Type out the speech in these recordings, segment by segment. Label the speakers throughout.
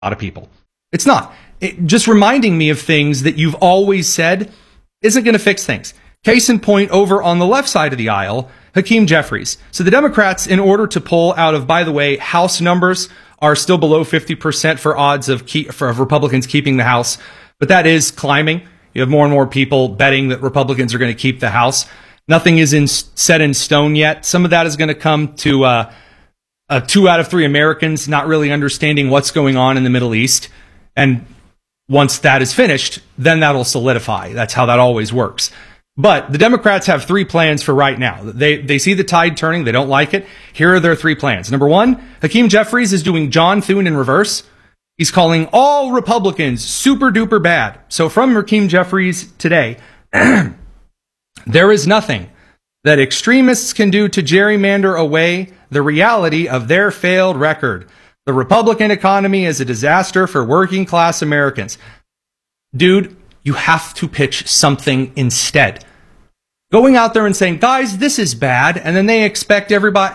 Speaker 1: A lot of people. It's not. Just reminding me of things that you've always said isn't going to fix things. Case in point, over on the left side of the aisle, Hakeem Jeffries. So the Democrats, in order to pull out of, by the way, House numbers are still below 50% for odds of Republicans keeping the House. But that is climbing. You have more and more people betting that Republicans are going to keep the House. Nothing is set in stone yet. Some of that is going to come to 2 out of 3 Americans not really understanding what's going on in the Middle East. And once that is finished, then that'll solidify. That's how that always works. But the Democrats have 3 plans for right now. They see the tide turning. They don't like it. Here are their 3 plans. Number 1, Hakeem Jeffries is doing John Thune in reverse. He's calling all Republicans super duper bad. So from Hakeem Jeffries today, there is nothing that extremists can do to gerrymander away the reality of their failed record. The Republican economy is a disaster for working class Americans. Dude, you have to pitch something instead. Going out there and saying, guys, this is bad, and then they expect everybody...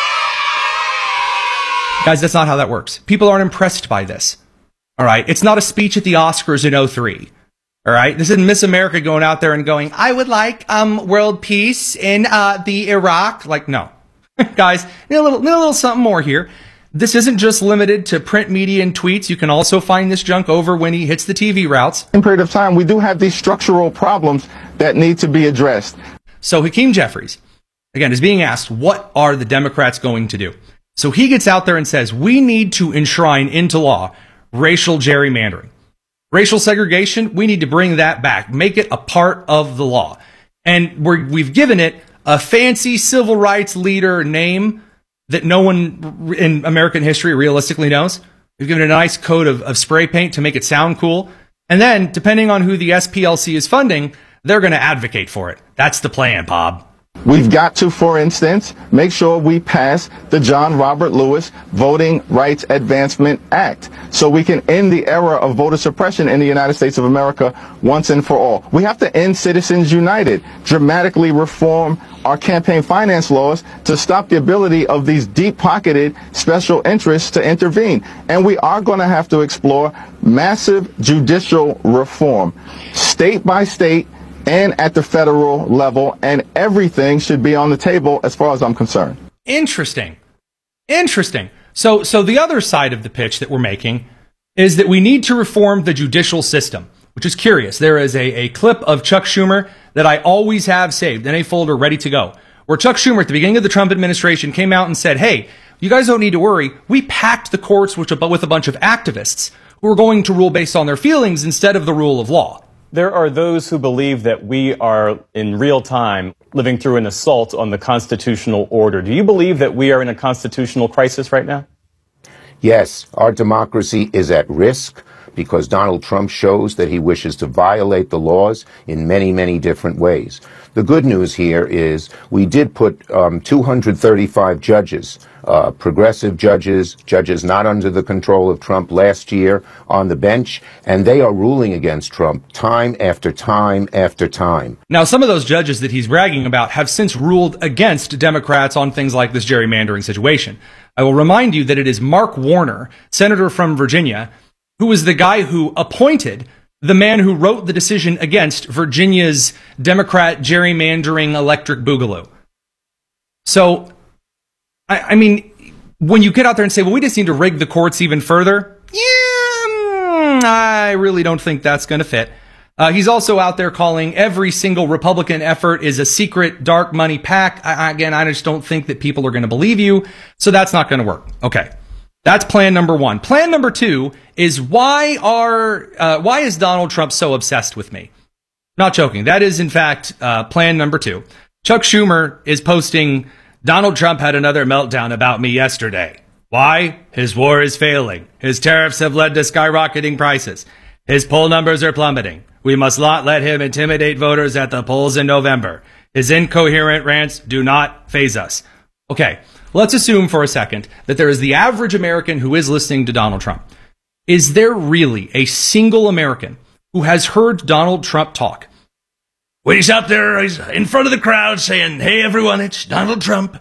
Speaker 1: Guys, that's not how that works. People aren't impressed by this. All right? It's not a speech at the Oscars in '03. All right? This isn't Miss America going out there and going, I would like world peace in the Iraq. Like, no. Guys, need a little something more here. This isn't just limited to print media and tweets. You can also find this junk over when he hits the TV routes.
Speaker 2: In a period of time, we do have these structural problems that need to be addressed.
Speaker 1: So Hakeem Jeffries, again, is being asked, what are the Democrats going to do? So he gets out there and says, we need to enshrine into law racial gerrymandering. Racial segregation, we need to bring that back, make it a part of the law. And we've given it a fancy civil rights leader name that no one in American history realistically knows. We've given it a nice coat of spray paint to make it sound cool. And then, depending on who the SPLC is funding, they're going to advocate for it. That's the plan, Bob.
Speaker 2: We've got to, for instance, make sure we pass the John Robert Lewis Voting Rights Advancement Act so we can end the era of voter suppression in the United States of America once and for all. We have to end Citizens United, dramatically reform our campaign finance laws to stop the ability of these deep-pocketed special interests to intervene. And we are going to have to explore massive judicial reform, state by state, and at the federal level, and everything should be on the table as far as I'm concerned.
Speaker 1: Interesting. So the other side of the pitch that we're making is that we need to reform the judicial system, which is curious. There is a clip of Chuck Schumer that I always have saved in a folder ready to go, where Chuck Schumer at the beginning of the Trump administration came out and said, hey, you guys don't need to worry. We packed the courts with a bunch of activists who are going to rule based on their feelings instead of the rule of law.
Speaker 3: There are those who believe that we are in real time living through an assault on the constitutional order. Do you believe that we are in a constitutional crisis right now?
Speaker 4: Yes, our democracy is at risk because Donald Trump shows that he wishes to violate the laws in many, many different ways. The good news here is we did put 235 judges, progressive judges not under the control of Trump last year on the bench, and they are ruling against Trump time after time after time.
Speaker 1: Now, some of those judges that he's bragging about have since ruled against Democrats on things like this gerrymandering situation. I will remind you that it is Mark Warner, senator from Virginia, who was the guy who appointed the man who wrote the decision against Virginia's Democrat gerrymandering electric boogaloo. So, I mean, when you get out there and say, well, we just need to rig the courts even further, I really don't think that's going to fit. He's also out there calling every single Republican effort is a secret dark money pact. Again, I just don't think that people are going to believe you. So that's not going to work. Okay. That's plan number 1. Plan number 2 is why is Donald Trump so obsessed with me? Not joking. That is, in fact, plan number 2. Chuck Schumer is posting, Donald Trump had another meltdown about me yesterday. Why? His war is failing. His tariffs have led to skyrocketing prices. His poll numbers are plummeting. We must not let him intimidate voters at the polls in November. His incoherent rants do not faze us. Okay, let's assume for a second that there is the average American who is listening to Donald Trump. Is there really a single American who has heard Donald Trump talk? When he's out there, he's in front of the crowd saying, hey, everyone, it's Donald Trump.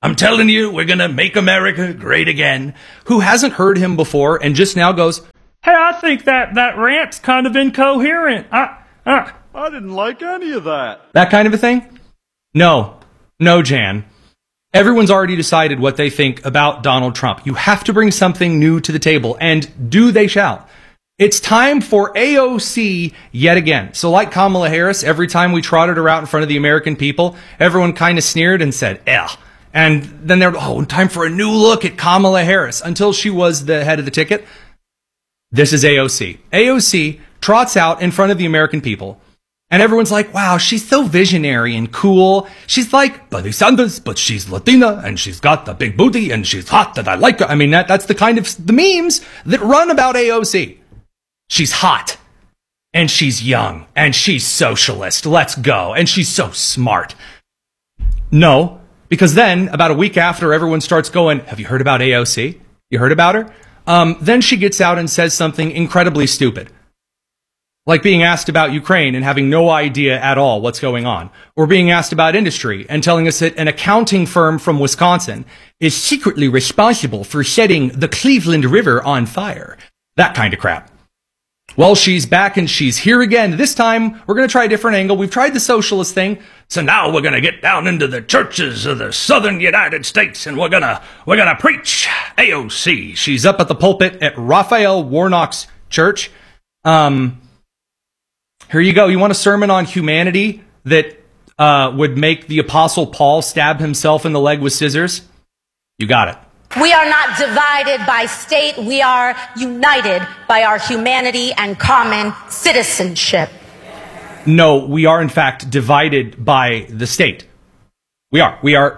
Speaker 1: I'm telling you, we're going to make America great again, who hasn't heard him before and just now goes, hey, I think that rant's kind of incoherent. I didn't like any of that. That kind of a thing? No, Jan. Everyone's already decided what they think about Donald Trump. You have to bring something new to the table, and do they shall. It's time for AOC yet again. So like Kamala Harris, every time we trotted her out in front of the American people, everyone kind of sneered and said, and then they're, time for a new look at Kamala Harris, until she was the head of the ticket. This is AOC. AOC trots out in front of the American people, and everyone's like, wow, she's so visionary and cool. She's like Bernie Sanders, but she's Latina, and she's got the big booty, and she's hot, that I like her. I mean, that's the kind of the memes that run about AOC. She's hot, and she's young, and she's socialist. Let's go. And she's so smart. No. Because then, about a week after, everyone starts going, have you heard about AOC? You heard about her? Then she gets out and says something incredibly stupid. Like being asked about Ukraine and having no idea at all what's going on. Or being asked about industry and telling us that an accounting firm from Wisconsin is secretly responsible for setting the Cleveland River on fire. That kind of crap. Well, she's back and she's here again. This time, we're going to try a different angle. We've tried the socialist thing. So now we're going to get down into the churches of the southern United States and we're going to preach AOC. She's up at the pulpit at Raphael Warnock's church. Here you go. You want a sermon on humanity that would make the Apostle Paul stab himself in the leg with scissors? You got it.
Speaker 5: We are not divided by state. We are united by our humanity and common citizenship.
Speaker 1: No, we are in fact divided by the state. We are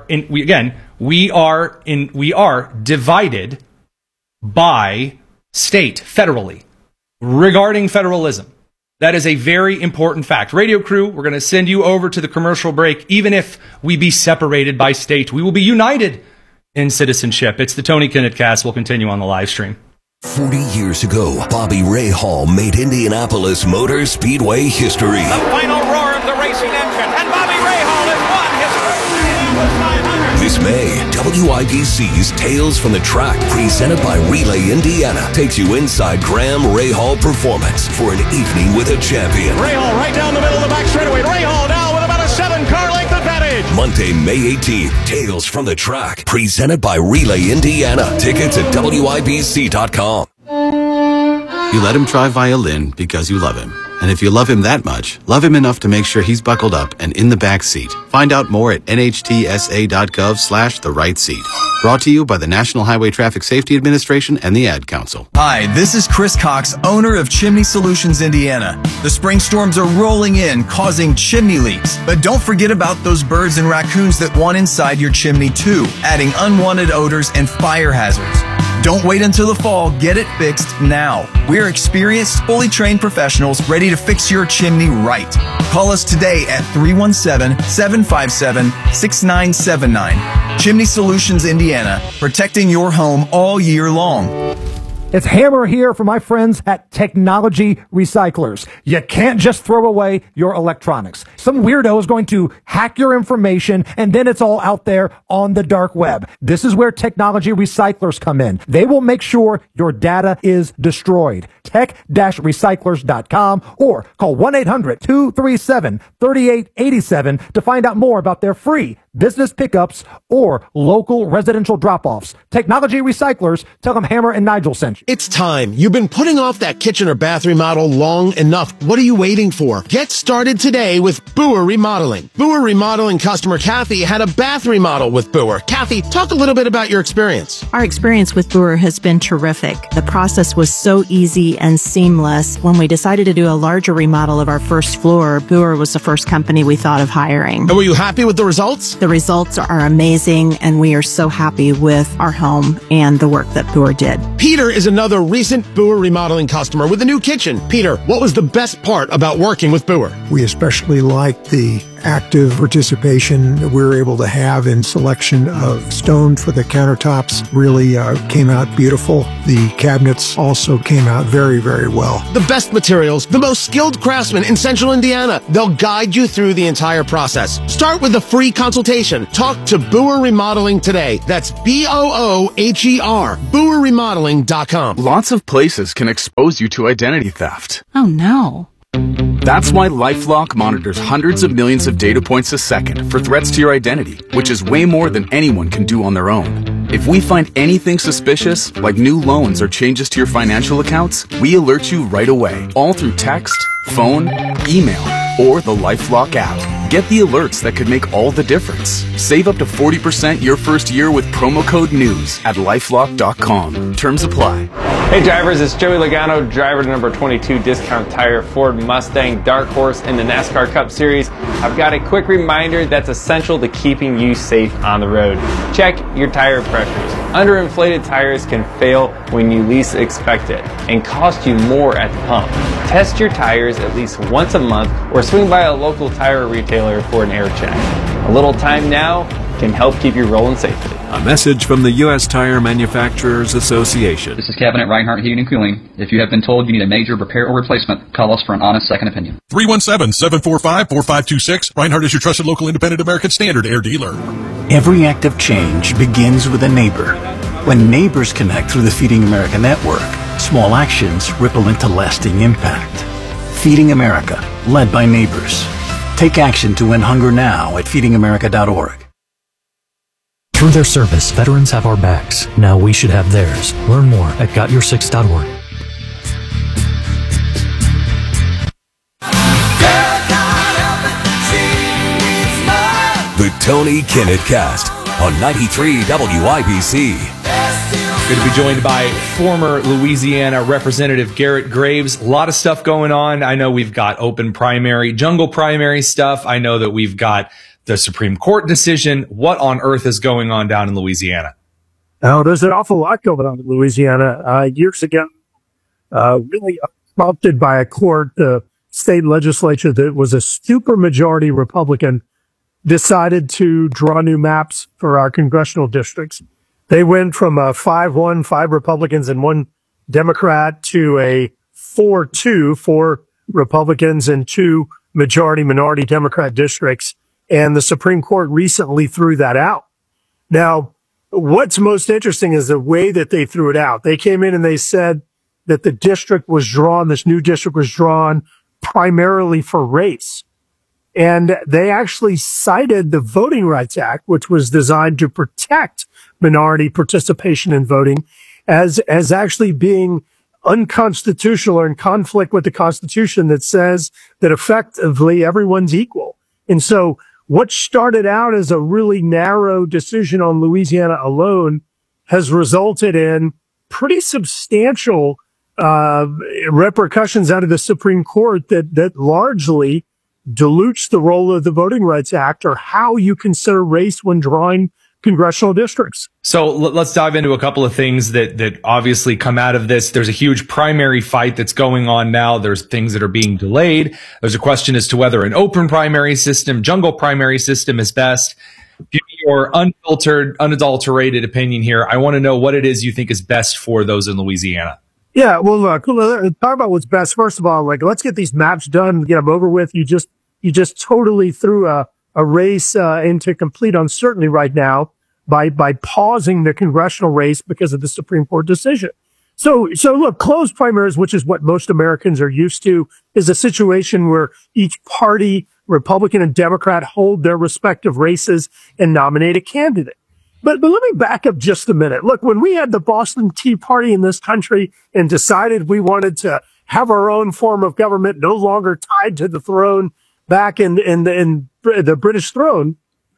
Speaker 1: divided by state federally regarding federalism. That is a very important fact. Radio crew, we're going to send you over to the commercial break. Even if we be separated by state, we will be united in citizenship. It's the Tony Kinnett Cast. We'll continue on the live stream.
Speaker 6: 40 years ago, Bobby Rahal made Indianapolis Motor Speedway history.
Speaker 7: The final roar of the racing engine, and Bobby Rahal has won his first
Speaker 6: This May, WIBC's Tales from the Track, presented by Relay Indiana, takes you inside Graham Rahal Performance for an evening with a champion.
Speaker 7: Rahal right down the middle of the back straightaway. Rahal now with about a 7-car length advantage.
Speaker 6: Monday, May 18th, Tales from the Track, presented by Relay Indiana. Tickets at WIBC.com.
Speaker 8: You let him try violin because you love him. And if you love him that much, love him enough to make sure he's buckled up and in the back seat. Find out more at nhtsa.gov/the-right-seat. Brought to you by the National Highway Traffic Safety Administration and the Ad Council.
Speaker 9: Hi, this is Chris Cox, owner of Chimney Solutions Indiana. The spring storms are rolling in, causing chimney leaks. But don't forget about those birds and raccoons that want inside your chimney too, adding unwanted odors and fire hazards. Don't wait until the fall. Get it fixed now. We're experienced, fully trained professionals ready to fix your chimney right. Call us today at 317-757-6979. Chimney Solutions Indiana, protecting your home all year long.
Speaker 10: It's Hammer here for my friends at Technology Recyclers. You can't just throw away your electronics. Some weirdo is going to hack your information and then it's all out there on the dark web. This is where Technology Recyclers come in. They will make sure your data is destroyed. Tech-recyclers.com or call 1-800-237-3887 to find out more about their free business pickups or local residential drop-offs. Technology Recyclers, tell them Hammer and Nigel sent you.
Speaker 11: It's time. You've been putting off that kitchen or bath remodel long enough. What are you waiting for? Get started today with Boer Remodeling. Boer Remodeling customer Kathy had a bath remodel with Boer. Kathy, talk a little bit about your experience.
Speaker 12: Our experience with Boer has been terrific. The process was so easy and seamless. When we decided to do a larger remodel of our first floor, Boer was the first company we thought of hiring.
Speaker 11: And were you happy with the results?
Speaker 12: The results are amazing, and we are so happy with our home and the work that Boer did.
Speaker 11: Peter is another recent Boer Remodeling customer with a new kitchen. Peter, what was the best part about working with Boer?
Speaker 13: We especially liked the active participation we're able to have in selection of stone for the countertops really came out beautiful. The cabinets also came out very, very well.
Speaker 11: The best materials, the most skilled craftsmen in Central Indiana. They'll guide you through the entire process. Start with a free consultation. Talk to Boer Remodeling today. That's BOOHER, BoerRemodeling.com.
Speaker 14: Lots of places can expose you to identity theft.
Speaker 12: Oh no.
Speaker 14: That's why LifeLock monitors hundreds of millions of data points a second for threats to your identity, which is way more than anyone can do on their own. If we find anything suspicious, like new loans or changes to your financial accounts, we alert you right away, all through text, phone, email, or the LifeLock app. Get the alerts that could make all the difference. Save up to 40% your first year with promo code NEWS at LifeLock.com. Terms apply.
Speaker 15: Hey drivers, it's Joey Logano, driver to number 22 Discount Tire Ford Mustang Dark Horse in the NASCAR Cup Series. I've got a quick reminder that's essential to keeping you safe on the road. Check your tire pressures. Underinflated tires can fail when you least expect it and cost you more at the pump. Test your tires at least once a month or swing by a local tire retailer for an air check. A little time now can help keep you rolling safely.
Speaker 16: A message from the U.S. Tire Manufacturers Association.
Speaker 17: This is Kevin at Reinhardt Heating and Cooling. If you have been told you need a major repair or replacement, call us for an honest second opinion.
Speaker 7: 317-745-4526. Reinhardt is your trusted local independent American Standard air dealer.
Speaker 18: Every act of change begins with a neighbor. When neighbors connect through the Feeding America network, small actions ripple into lasting impact. Feeding America, led by neighbors. Take action to end hunger now at feedingamerica.org.
Speaker 19: Through their service, veterans have our backs. Now we should have theirs. Learn more at GotYour6.org.
Speaker 6: The Tony Kinnett Cast on 93 WIBC.
Speaker 1: Good to be joined by former Louisiana Representative Garrett Graves. A lot of stuff going on. I know we've got open primary, jungle primary stuff. I know that we've got the Supreme Court decision. What on earth is going on down in Louisiana?
Speaker 10: Oh, there's an awful lot going on in Louisiana. Years ago, really prompted by a court, the state legislature that was a supermajority Republican decided to draw new maps for our congressional districts. They went from a 5-1, 5 Republicans and 1 Democrat to a 4-2, 4 Republicans and 2 majority-minority Democrat districts. And the Supreme Court recently threw that out. Now, what's most interesting is the way that they threw it out. They came in and they said that the district was drawn, this new district was drawn primarily for race. And they actually cited the Voting Rights Act, which was designed to protect minority participation in voting, as actually being unconstitutional or in conflict with the Constitution that says that effectively everyone's equal. And so what started out as a really narrow decision on Louisiana alone has resulted in pretty substantial repercussions out of the Supreme Court that largely dilutes the role of the Voting Rights Act or how you consider race when drawing congressional districts.
Speaker 1: So let's dive into a couple of things that obviously come out of this. There's a huge primary fight that's going on now. There's things that are being delayed. There's a question as to whether an open primary system, jungle primary system is best. Give me your unfiltered, unadulterated opinion here. I want to know what it is you think is best for those in Louisiana.
Speaker 10: Yeah, well, look, talk about what's best. First of all, let's get these maps done, get them over with. You just totally threw a race into complete uncertainty right now by pausing the congressional race because of the Supreme Court decision. So look, closed primaries, which is what most Americans are used to, is a situation where each party, Republican and Democrat, hold their respective races and nominate a candidate. But let me back up just a minute. Look, when we had the Boston Tea Party in this country and decided we wanted to have our own form of government, no longer tied to the throne back in the British throne,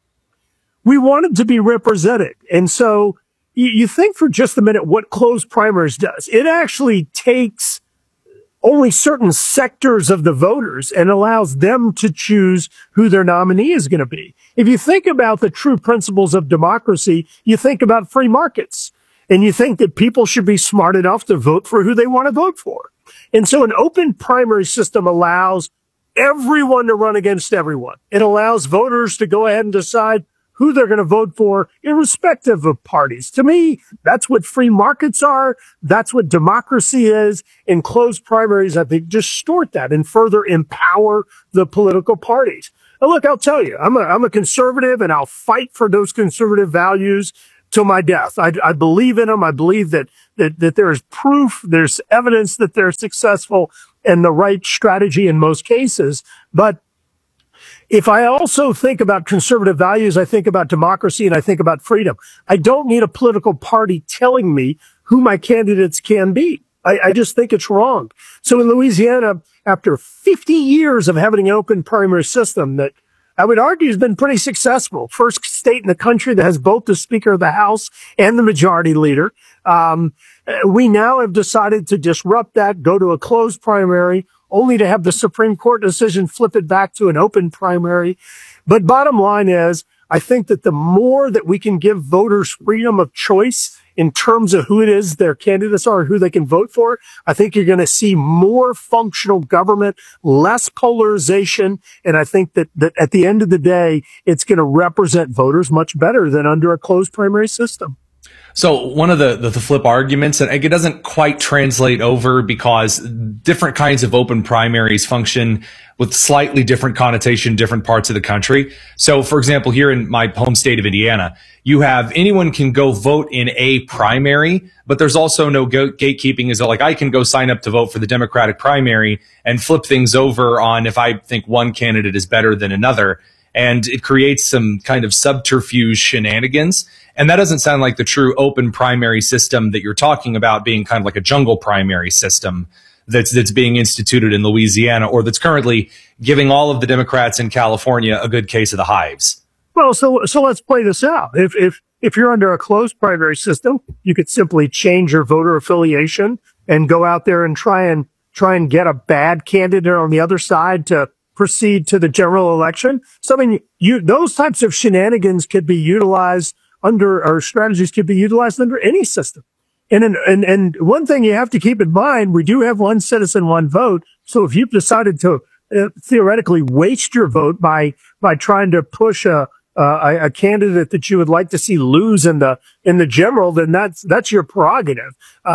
Speaker 10: we wanted to be represented. And so you think for just a minute what closed primaries does. It actually takes only certain sectors of the voters and allows them to choose who their nominee is going to be. If you think about the true principles of democracy, you think about free markets and you think that people should be smart enough to vote for who they want to vote for. And so an open primary system allows
Speaker 20: everyone to run against everyone. It allows voters to go ahead and decide who they're going to vote for, irrespective of parties. To me, that's what free markets are. That's what democracy is. And closed primaries, I think, distort that and further empower the political parties. Now, look, I'll tell you, I'm a conservative, and I'll fight for those conservative values till my death. I believe in them. I believe that there's proof, there's evidence that they're successful and the right strategy in most cases. But if I also think about conservative values, I think about democracy and I think about freedom. I don't need a political party telling me who my candidates can be. I just think it's wrong. So in Louisiana, after 50 years of having an open primary system that I would argue has been pretty successful, first state in the country that has both the Speaker of the House and the Majority Leader, we now have decided to disrupt that, go to a closed primary, only to have the Supreme Court decision flip it back to an open primary. But bottom line is, I think that the more that we can give voters freedom of choice in terms of who it is their candidates are, who they can vote for, I think you're going to see more functional government, less polarization. And I think that at the end of the day, it's going to represent voters much better than under a closed primary system.
Speaker 1: So one of the flip arguments, and it doesn't quite translate over because different kinds of open primaries function with slightly different connotation in different parts of the country. So, for example, here in my home state of Indiana, you have anyone can go vote in a primary, but there's also no gatekeeping. Is like I can go sign up to vote for the Democratic primary and flip things over on if I think one candidate is better than another. And it creates some kind of subterfuge shenanigans. And that doesn't sound like the true open primary system that you're talking about being kind of like a jungle primary system that's being instituted in Louisiana, or that's currently giving all of the Democrats in California a good case of the hives.
Speaker 20: Well, so let's play this out. If you're under a closed primary system, you could simply change your voter affiliation and go out there and try and get a bad candidate on the other side to proceed to the general election. So, I mean, those types of shenanigans could be utilized or strategies could be utilized under any system. And one thing you have to keep in mind, we do have one citizen, one vote. So if you've decided to theoretically waste your vote by trying to push a candidate that you would like to see lose in the general, then that's your prerogative.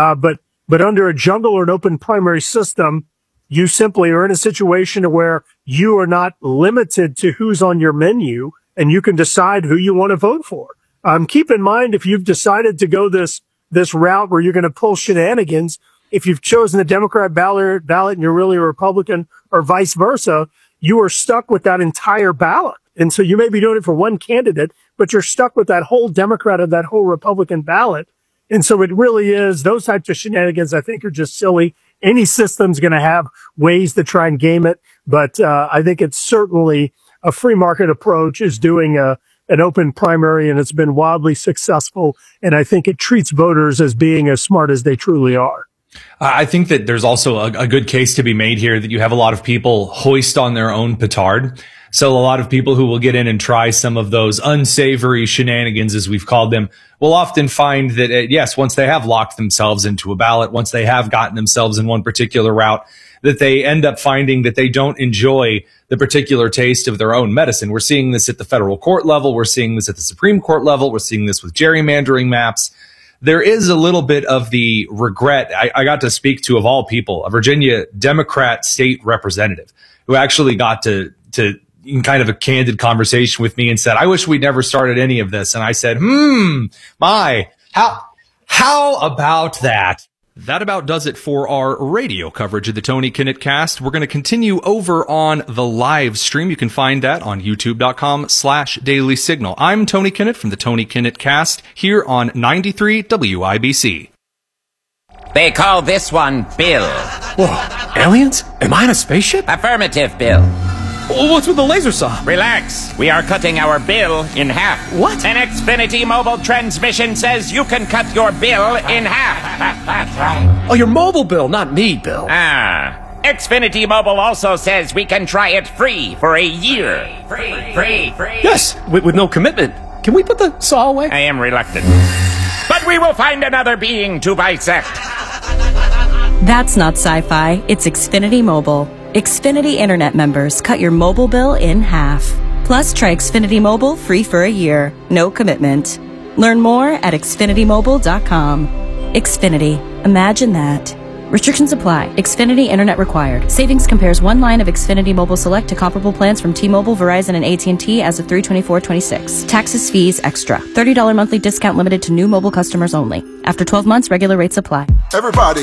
Speaker 20: But under a jungle or an open primary system, you simply are in a situation where you are not limited to who's on your menu, and you can decide who you want to vote for. Keep in mind, if you've decided to go this route where you're going to pull shenanigans, if you've chosen the Democrat ballot and you're really a Republican or vice versa, you are stuck with that entire ballot. And so you may be doing it for one candidate, but you're stuck with that whole Democrat or that whole Republican ballot. And so it really is, those types of shenanigans, I think, are just silly. Any system's going to have ways to try and game it. But I think it's certainly a free market approach is doing an open primary, and it's been wildly successful. And I think it treats voters as being as smart as they truly are.
Speaker 1: I think that there's also a good case to be made here that you have a lot of people hoist on their own petard. So a lot of people who will get in and try some of those unsavory shenanigans, as we've called them, will often find that, yes, once they have locked themselves into a ballot, once they have gotten themselves in one particular route, that they end up finding that they don't enjoy the particular taste of their own medicine. We're seeing this at the federal court level. We're seeing this at the Supreme Court level. We're seeing this with gerrymandering maps. There is a little bit of the regret. I got to speak to, of all people, a Virginia Democrat state representative who actually got to in kind of a candid conversation with me and said, I wish we'd never started any of this. And I said, how about that? That about does it for our radio coverage of the Tony Kinnett Cast. We're going to continue over on the live stream. You can find that on youtube.com/Daily Signal. I'm Tony Kinnett from the Tony Kinnett Cast here on 93 WIBC.
Speaker 21: They call this one Bill.
Speaker 22: Whoa, aliens? Am I in a spaceship?
Speaker 21: Affirmative, Bill.
Speaker 22: What's with the laser saw?
Speaker 21: Relax. We are cutting our bill in half.
Speaker 22: What?
Speaker 21: An Xfinity mobile transmission says you can cut your bill in half.
Speaker 22: Oh, your mobile bill, not me, Bill.
Speaker 21: Xfinity Mobile also says we can try it free for a year. Free.
Speaker 22: Yes, with no commitment. Can we put the saw away?
Speaker 21: I am reluctant. But we will find another being to bisect.
Speaker 12: That's not sci-fi, it's Xfinity Mobile.
Speaker 2: Xfinity Internet members cut your mobile bill in half. Plus, try Xfinity Mobile free for a year. No commitment. Learn more at xfinitymobile.com. Xfinity. Imagine that. Restrictions apply. Xfinity Internet required. Savings compares one line of Xfinity Mobile Select to comparable plans from T-Mobile, Verizon, and AT&T as of 3/24/26. Taxes, fees, extra. $30 monthly discount limited to new mobile customers only. After 12 months, regular rates apply.
Speaker 3: Everybody